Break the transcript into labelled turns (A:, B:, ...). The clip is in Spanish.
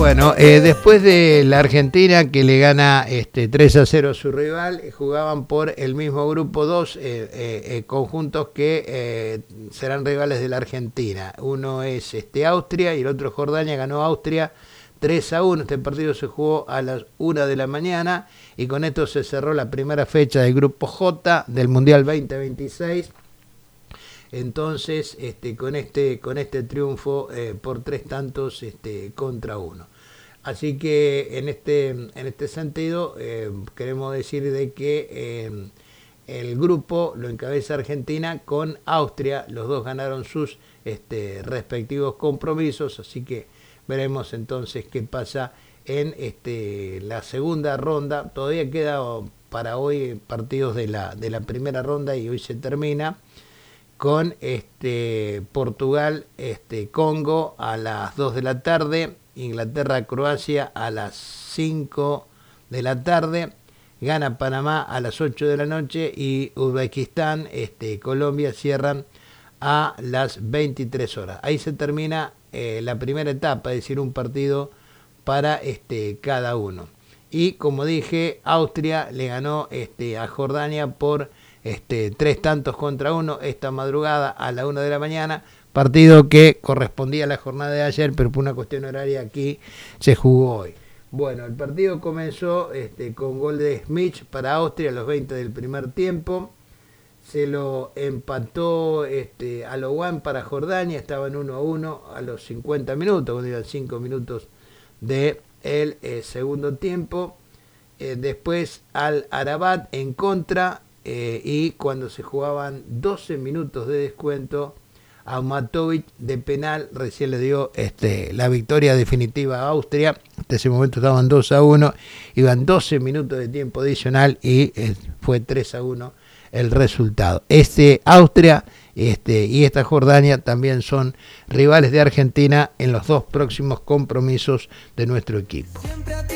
A: Bueno, después de la Argentina que le gana 3-0 a su rival, jugaban por el mismo grupo dos conjuntos que serán rivales de la Argentina. Uno es Austria y el otro Jordania. Ganó Austria 3-1. Este partido se jugó a las 1 de la mañana y con esto se cerró la primera fecha del grupo J del Mundial 2026. Entonces, con este triunfo por 3-1 contra 1. Así que en este sentido queremos decir de que el grupo lo encabeza Argentina con Austria. Los dos ganaron sus respectivos compromisos, así que veremos entonces qué pasa en la segunda ronda. Todavía queda para hoy partidos de la primera ronda y hoy se termina con Portugal, Congo a las 2 de la tarde, Inglaterra, Croacia a las 5 de la tarde, gana Panamá a las 8 de la noche y Uzbekistán, Colombia cierran a las 23 horas. Ahí se termina la primera etapa, es decir, un partido para cada uno. Y como dije, Austria le ganó a Jordania por 3-1 esta madrugada a la 1 de la mañana, partido que correspondía a la jornada de ayer, pero por una cuestión horaria aquí se jugó hoy. Bueno, el partido comenzó con gol de Schmidt para Austria a los 20 del primer tiempo. Se lo empató a Lowan para Jordania, estaban 1-1 a los 50 minutos, cuando iban 5 minutos del segundo tiempo. Después Al Arabat en contra, y cuando se jugaban 12 minutos de descuento, a Matovic de penal recién le dio la victoria definitiva a Austria. Hasta ese momento estaban 2-1, iban 12 minutos de tiempo adicional y fue 3-1 el resultado. Austria y esta Jordania también son rivales de Argentina en los dos próximos compromisos de nuestro equipo.